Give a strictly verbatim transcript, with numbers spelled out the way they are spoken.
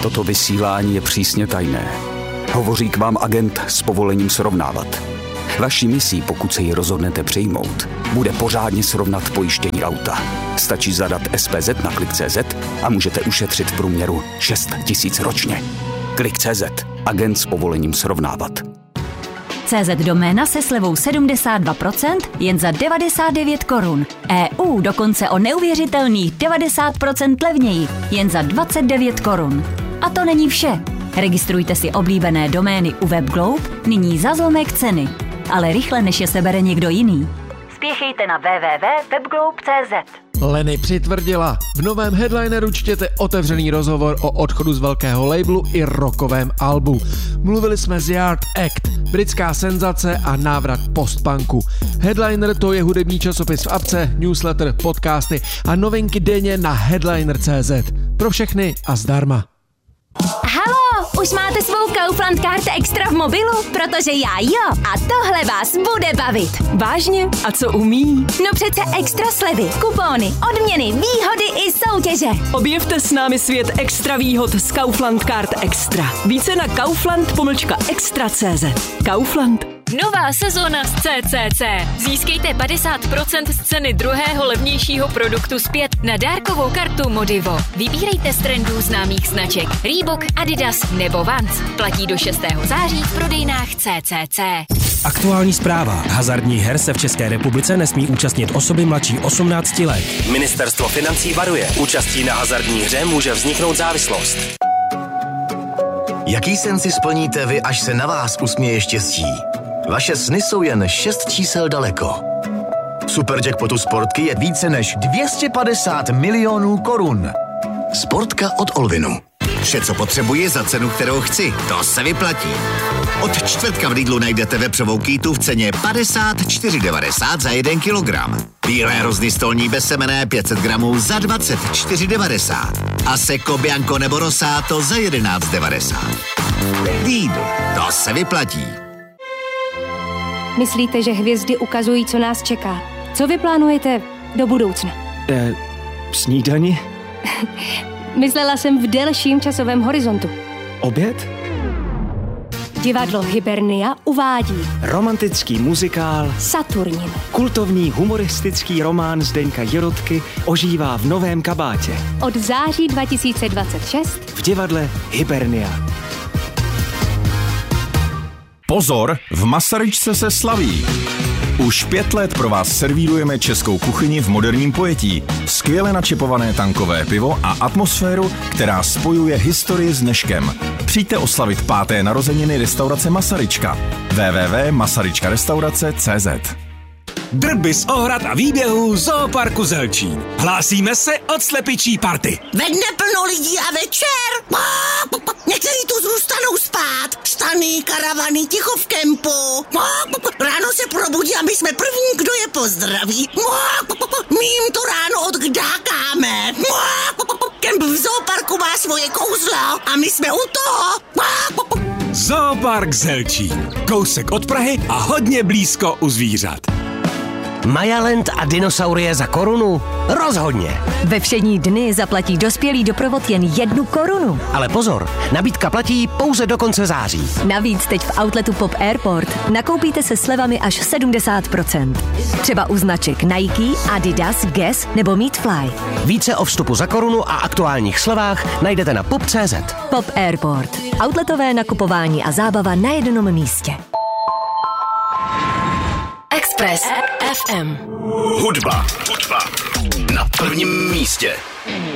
Toto vysílání je přísně tajné. Hovoří k vám agent s povolením srovnávat. Vaší misí, pokud se ji rozhodnete přijmout, bude pořádně srovnat pojištění auta. Stačí zadat S P Z na klik tečka cé zet a můžete ušetřit v průměru šest tisíc ročně. klik tečka cé zet. Agent s povolením srovnávat. C Z doména se slevou sedmdesát dva procent jen za devadesát devět korun. E U dokonce o neuvěřitelných devadesát procent levněji jen za dvacet devět korun. A to není vše. Registrujte si oblíbené domény u WebGlobe nyní za zlomek ceny. Ale rychle, než je sebere někdo jiný. Spěchejte na w w w tečka webglobe tečka cé zet. Lenny přitvrdila. V novém headlineru čtěte otevřený rozhovor o odchodu z velkého labelu i rockovém albu. Mluvili jsme z Yard Act, britská senzace a návrat postpunku. Headliner to je hudební časopis v apce, newsletter, podcasty a novinky denně na headliner tečka cé zet. Pro všechny a zdarma. Halo, už máte svou Kaufland Card Extra v mobilu? Protože já jo. A tohle vás bude bavit. Vážně? A co umí? No přece extra slevy, kupóny, odměny, výhody i soutěže. Objevte s námi svět extra výhod z Kaufland Card Extra. Více na kaufland pomlčka extra tečka cé zet. Kaufland. Nová sezóna z C C C. Získejte padesát procent z ceny druhého levnějšího produktu zpět na dárkovou kartu Modivo. Vybírejte z trendů známých značek Reebok, Adidas nebo Vans. Platí do šestého září v prodejnách C C C. Aktuální zpráva. Hazardních her se v České republice nesmí účastnit osoby mladší osmnácti let. Ministerstvo financí varuje. Účastí na hazardní hře může vzniknout závislost. Jaký sen si splníte vy, až se na vás usměje štěstí? Vaše sny jsou jen šest čísel daleko. V Superjackpotu Sportky je více než dvě stě padesát milionů korun. Sportka od Olvinu. Vše, co potřebuji za cenu, kterou chci. To se vyplatí. Od čtvrtka v Lidlu najdete vepřovou kýtu v ceně padesát čtyři devadesát za jeden kilogram. Bílé hrozny stolní bezsemenné pět set gramů za dvacet čtyři devadesát. A Seco, Bianco nebo Rosato za jedenáct devadesát. Lidl, to se vyplatí. Myslíte, že hvězdy ukazují, co nás čeká? Co vy plánujete do budoucna? Eh, snídani? Myslela jsem v delším časovém horizontu. Oběd? Divadlo Hibernia uvádí Romantický muzikál Saturnin. Kultovní humoristický román Zdeňka Jirotky ožívá v novém kabátě. Od září dva tisíce dvacet šest v divadle Hibernia. Pozor, v Masaryčce se slaví. Už pět let pro vás servírujeme českou kuchyni v moderním pojetí. Skvěle načepované tankové pivo a atmosféru, která spojuje historii s dneškem. Přijďte oslavit páté narozeniny restaurace Masaryčka. w w w tečka masaryčka restaurace tečka cé zet. Drby z ohrad a výběhů Zooparku Zelčín. Hlásíme se od slepičí party. Ve dne plno lidí a večer. Někteří tu zůstanou spát. Stany, karavany, ticho v kempu. Ráno se probudí a my jsme první, kdo je pozdraví. My jim to ráno odkdákáme. Kemp v Zooparku má svoje kouzlo a my jsme u toho. Zoopark Zelčín. Kousek od Prahy a hodně blízko u zvířat. Majaland a dinosaurie za korunu? Rozhodně. Ve všední dny zaplatí dospělý doprovod jen jednu korunu. Ale pozor, nabídka platí pouze do konce září. Navíc teď v outletu Pop Airport nakoupíte se slevami až sedmdesát procent. Třeba u značek Nike, Adidas, Guess nebo Meatfly. Více o vstupu za korunu a aktuálních slevách najdete na pop tečka cé zet. Pop Airport. Outletové nakupování a zábava na jednom místě. Express F M. Hudba. Hudba. Na prvním místě.